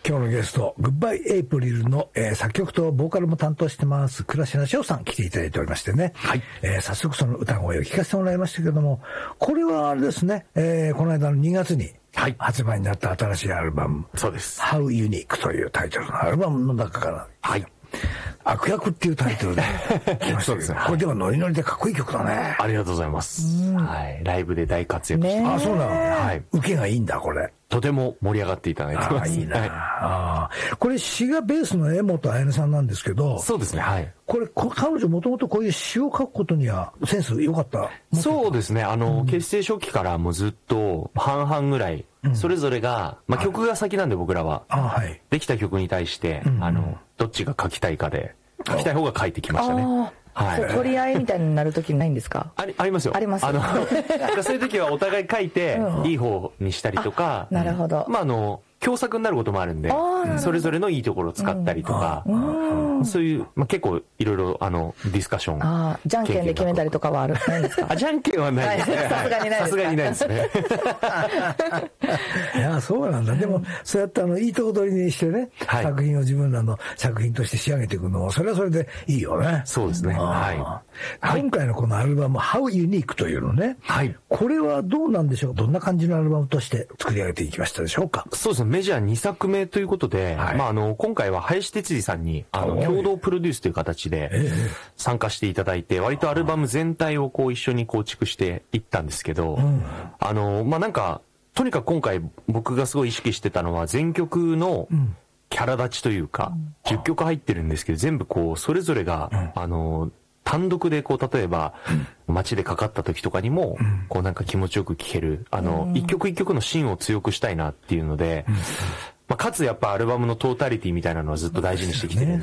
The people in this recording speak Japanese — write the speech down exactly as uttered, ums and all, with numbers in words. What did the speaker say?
今日のゲスト、グッバイエイプリルの、えー、作曲とボーカルも担当してます、倉科翔さん来ていただいておりましてね。はい。えー、早速その歌声を聞かせてもらいましたけども、これはあれですね、えー、この間のにがつに、はい、発売になった新しいアルバム。 そうです。 How Unique というタイトルのアルバムの中から。はい。悪役っていうタイトルで来ましたけど、そうですね、これでもノリノリでかっこいい曲だね。 ありがとうございます。はい。ライブで大活躍して、ね、 あ、そうなの。はい。受けがいいんだこれ。 とても盛り上がっていただいてます。 あ、いいな。はい、あ、これ詩がベースの江本彩音さんなんですけど。 そうですね。はい。 これ彼女もともとこういう詩を書くことにはセンス良かった。 そうですね。あの、うん、結成初期からもうずっと半々ぐらい、うん、それぞれが、まあ、曲が先なんで僕らは、あ、はい、できた曲に対して、うん、あのどっちが書きたいかで書きたい方が書いてきましたね。 はい、取り合いみたいになる時ないんですか？ あり、ありますよ。 あります。 あのそういう時はお互い書いて、うん、いい方にしたりとか、 なるほど。 まああの共作になることもあるんで、それぞれのいいところを使ったりとか、うん、そういう、まあ、結構いろいろあのディスカッション、 あ、じゃんけんで決めたりとかはあるないんですか？ あ、じゃんけんはないですね。 さすがにないです。 さすがにないですね。 いや、そうなんだ。でもそうやってあのいいとこ取りにしてね、はい、作品を自分らの作品として仕上げていくのはそれはそれでいいよね。 そうですね。はい。 今回のこのアルバム How Unique というのね、はい、これはどうなんでしょう。どんな感じのアルバムとして作り上げていきましたでしょうか？ そうですね。メジャーにさくめということで、はい、まああの今回は林哲司さんにあの共同プロデュースという形で参加していただいて、割とアルバム全体をこう一緒に構築していったんですけど、うん、あのまあなんかとにかく今回僕がすごい意識してたのは全曲のキャラ立ちというか、うん、じゅっきょく入ってるんですけど全部こうそれぞれが、うん、あの単独でこう例えば街でかかった時とかにもこうなんか気持ちよく聴ける、あの一曲一曲の芯を強くしたいなっていうので、まあ、かつやっぱアルバムのトータリティみたいなのはずっと大事にしてきてるんで、